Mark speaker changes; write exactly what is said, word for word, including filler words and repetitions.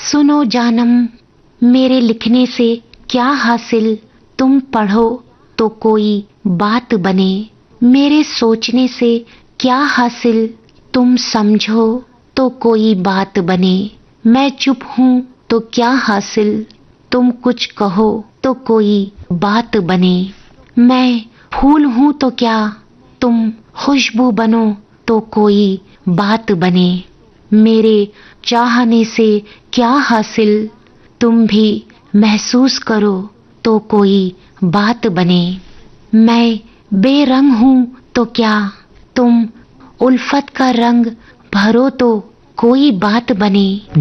Speaker 1: सुनो जानम, मेरे लिखने से क्या हासिल, तुम पढ़ो तो कोई बात बने। मेरे सोचने से क्या हासिल, तुम समझो तो कोई बात बने। मैं चुप हूँ तो क्या हासिल, तुम कुछ कहो तो कोई बात बने। मैं फूल हूँ तो क्या, तुम खुशबू बनो तो कोई बात बने। मेरे चाहने से क्या हासिल, तुम भी महसूस करो तो कोई बात बने। मैं बेरंग हूँ तो क्या, तुम उल्फत का रंग भरो तो कोई बात बने।